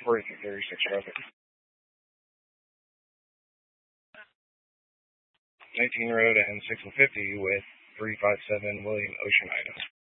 4336 traffic. 19 Road and 650 with 357 William Ocean item.